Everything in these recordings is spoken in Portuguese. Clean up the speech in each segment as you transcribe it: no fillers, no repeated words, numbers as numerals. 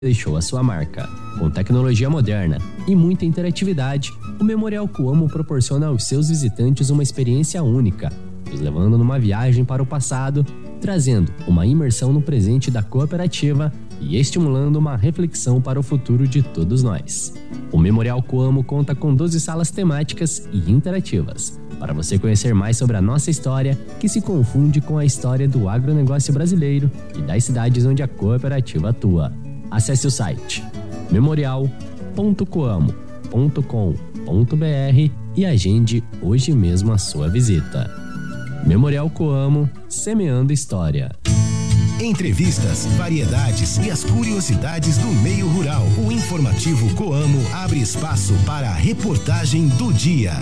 deixou a sua marca. Com tecnologia moderna e muita interatividade, o Memorial Coamo proporciona aos seus visitantes uma experiência única, os levando numa viagem para o passado, trazendo uma imersão no presente da cooperativa e estimulando uma reflexão para o futuro de todos nós. O Memorial Coamo conta com 12 salas temáticas e interativas, para você conhecer mais sobre a nossa história, que se confunde com a história do agronegócio brasileiro e das cidades onde a cooperativa atua. Acesse o site memorial.coamo.com.br e agende hoje mesmo a sua visita. Memorial Coamo, semeando história. Entrevistas, variedades e as curiosidades do meio rural. O informativo Coamo abre espaço para a reportagem do dia.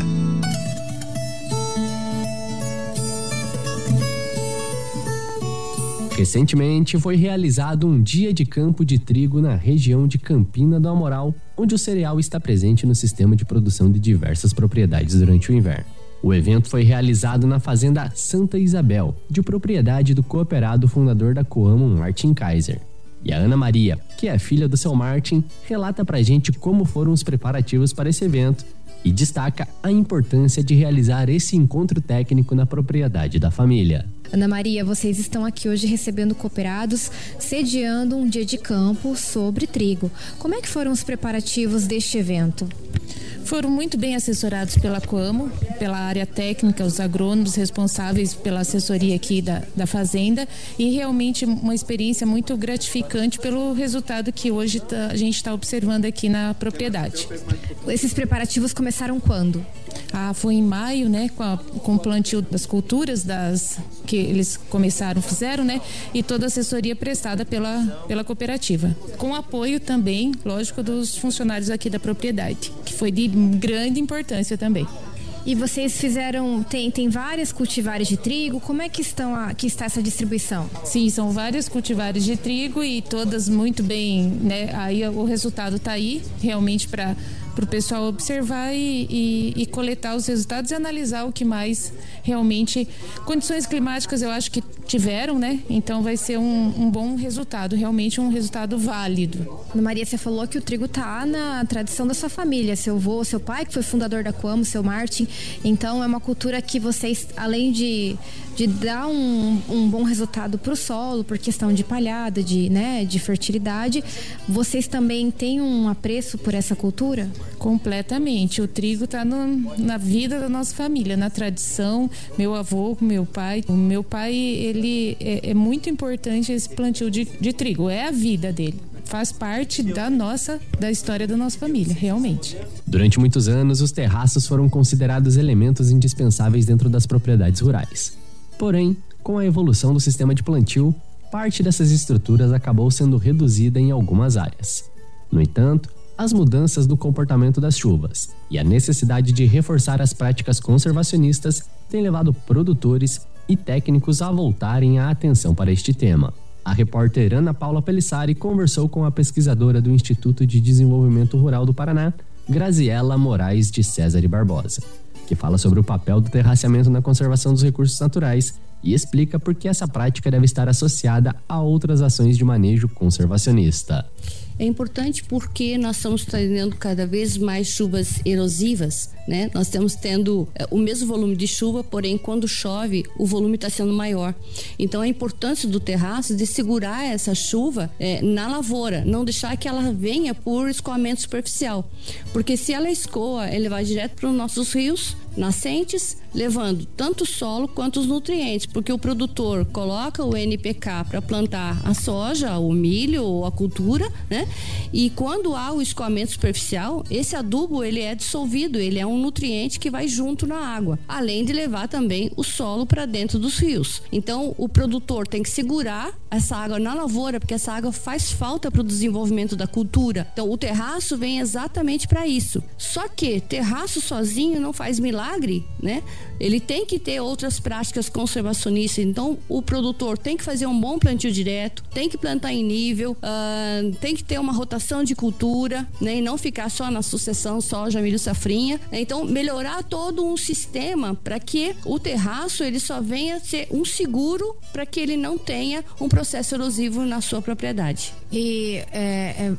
Recentemente foi realizado um dia de campo de trigo na região de Campina do Amoral, onde o cereal está presente no sistema de produção de diversas propriedades durante o inverno. O evento foi realizado na fazenda Santa Isabel, de propriedade do cooperado fundador da Coamo, Martin Kaiser. E a Ana Maria, que é filha do seu Martin, relata pra gente como foram os preparativos para esse evento e destaca a importância de realizar esse encontro técnico na propriedade da família. Ana Maria, vocês estão aqui hoje recebendo cooperados, sediando um dia de campo sobre trigo. Como é que foram os preparativos deste evento? Foram muito bem assessorados pela Coamo, pela área técnica, os agrônomos responsáveis pela assessoria aqui da fazenda, e realmente uma experiência muito gratificante pelo resultado que hoje a gente está observando aqui na propriedade. Esses preparativos começaram quando? Foi em maio, né, com o plantio das culturas que eles fizeram, né, e toda a assessoria prestada pela cooperativa. Com apoio também, lógico, dos funcionários aqui da propriedade, que foi de grande importância também. E vocês fizeram, tem várias cultivares de trigo, como é que está essa distribuição? Sim, são várias cultivares de trigo e todas muito bem, né, aí o resultado está aí, realmente para o pessoal observar e coletar os resultados e analisar o que mais realmente. Condições climáticas eu acho que tiveram, né? Então vai ser um bom resultado, realmente um resultado válido. Ana Maria, você falou que o trigo está na tradição da sua família, seu avô, seu pai, que foi fundador da Coamo, seu Martin. Então é uma cultura que vocês, além de dar um bom resultado para o solo, por questão de palhada, de fertilidade, vocês também têm um apreço por essa cultura? Completamente. O trigo está na vida da nossa família, na tradição. Meu avô, meu pai. O meu pai, ele é muito importante esse plantio de trigo. É a vida dele. Faz parte da história da nossa família, realmente. Durante muitos anos, os terraços foram considerados elementos indispensáveis dentro das propriedades rurais. Porém, com a evolução do sistema de plantio, parte dessas estruturas acabou sendo reduzida em algumas áreas. No entanto, as mudanças do comportamento das chuvas e a necessidade de reforçar as práticas conservacionistas têm levado produtores e técnicos a voltarem a atenção para este tema. A repórter Ana Paula Pelissari conversou com a pesquisadora do Instituto de Desenvolvimento Rural do Paraná, Graziela Moraes de César e Barbosa, que fala sobre o papel do terraceamento na conservação dos recursos naturais e explica por que essa prática deve estar associada a outras ações de manejo conservacionista. É importante porque nós estamos tendo cada vez mais chuvas erosivas, né? Nós estamos tendo o mesmo volume de chuva, porém quando chove o volume está sendo maior. Então a importância do terraço de segurar essa chuva na lavoura, não deixar que ela venha por escoamento superficial, porque se ela escoa, ela vai direto para os nossos rios, nascentes, levando tanto o solo quanto os nutrientes, porque o produtor coloca o NPK para plantar a soja, o milho ou a cultura, né? E quando há o escoamento superficial, esse adubo ele é dissolvido, ele é um nutriente que vai junto na água, além de levar também o solo para dentro dos rios. Então o produtor tem que segurar essa água na lavoura, porque essa água faz falta para o desenvolvimento da cultura. Então o terraço vem exatamente para isso. Só que terraço sozinho não faz milagre milagre, né? Ele tem que ter outras práticas conservacionistas. Então, o produtor tem que fazer um bom plantio direto, tem que plantar em nível, tem que ter uma rotação de cultura, né? E não ficar só na sucessão soja, milho, safrinha. Então, melhorar todo um sistema para que o terraço ele só venha ser um seguro para que ele não tenha um processo erosivo na sua propriedade. E